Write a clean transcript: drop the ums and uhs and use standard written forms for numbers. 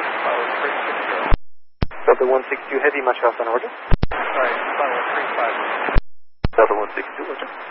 Delta 162 Heavy, much faster on order. Sorry, Bravo 35. Delta 162, roger.